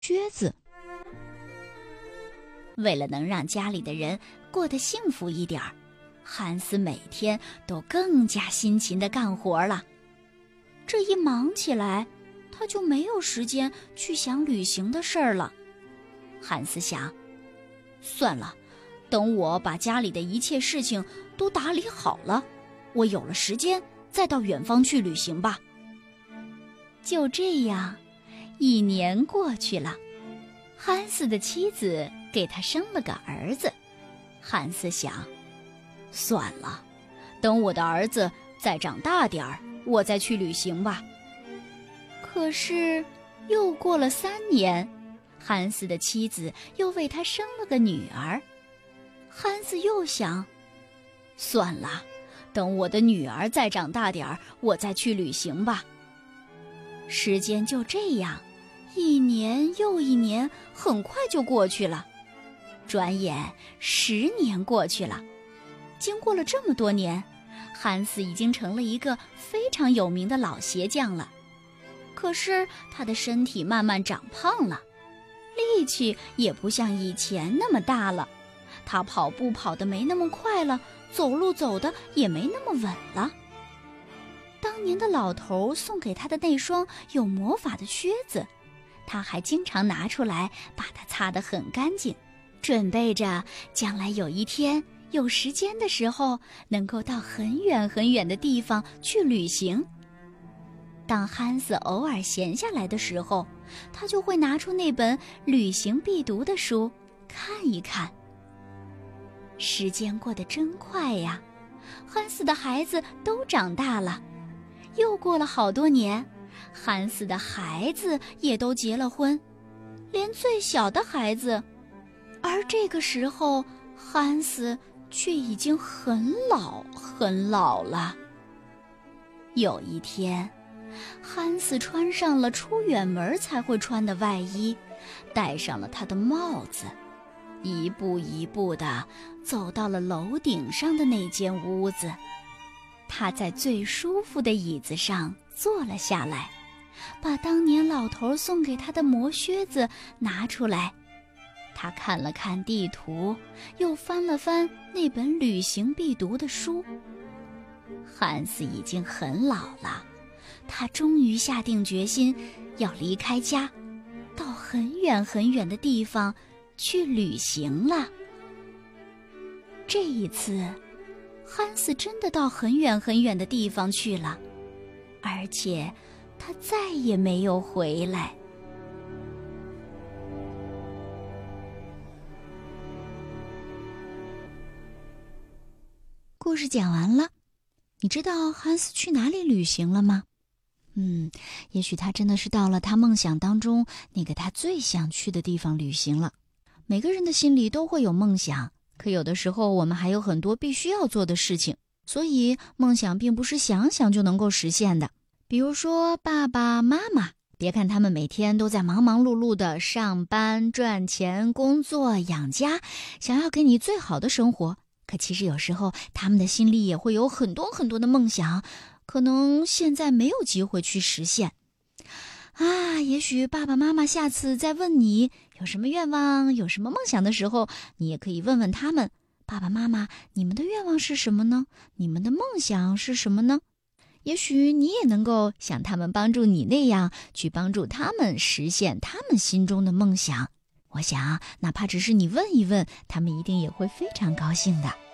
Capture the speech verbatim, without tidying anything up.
靴子。为了能让家里的人过得幸福一点儿，汉斯每天都更加辛勤地干活了。这一忙起来，他就没有时间去想旅行的事儿了。汉斯想，算了，等我把家里的一切事情都打理好了，我有了时间再到远方去旅行吧。就这样，一年过去了，汉斯的妻子给他生了个儿子。汉斯想，算了，等我的儿子再长大点儿，我再去旅行吧。可是又过了三年，汉斯的妻子又为他生了个女儿。汉斯又想，算了，等我的女儿再长大点儿，我再去旅行吧。时间就这样，一年又一年，很快就过去了。转眼十年过去了。经过了这么多年，汉斯已经成了一个非常有名的老鞋匠了。可是他的身体慢慢长胖了，力气也不像以前那么大了。他跑步跑得没那么快了，走路走得也没那么稳了。当年的老头送给他的那双有魔法的靴子，他还经常拿出来把它擦得很干净，准备着将来有一天有时间的时候，能够到很远很远的地方去旅行。当汉斯偶尔闲下来的时候，他就会拿出那本旅行必读的书看一看。时间过得真快呀，汉斯的孩子都长大了。又过了好多年，汉斯的孩子也都结了婚，连最小的孩子。而这个时候，汉斯却已经很老很老了。有一天，汉斯穿上了出远门才会穿的外衣，戴上了他的帽子，一步一步地走到了楼顶上的那间屋子。他在最舒服的椅子上坐了下来，把当年老头送给他的魔靴子拿出来。他看了看地图，又翻了翻那本旅行必读的书。汉斯已经很老了，他终于下定决心要离开家，到很远很远的地方去旅行了。这一次，汉斯真的到很远很远的地方去了，而且他再也没有回来。故事讲完了，你知道汉斯去哪里旅行了吗？嗯，也许他真的是到了他梦想当中那个他最想去的地方旅行了。每个人的心里都会有梦想，可有的时候我们还有很多必须要做的事情，所以梦想并不是想想就能够实现的。比如说爸爸妈妈，别看他们每天都在忙忙碌碌的上班、赚钱、工作、养家，想要给你最好的生活，可其实有时候他们的心里也会有很多很多的梦想，可能现在没有机会去实现。啊，也许爸爸妈妈下次再问你有什么愿望、有什么梦想的时候，你也可以问问他们，爸爸妈妈，你们的愿望是什么呢？你们的梦想是什么呢？也许你也能够像他们帮助你那样，去帮助他们实现他们心中的梦想。我想，哪怕只是你问一问，他们一定也会非常高兴的。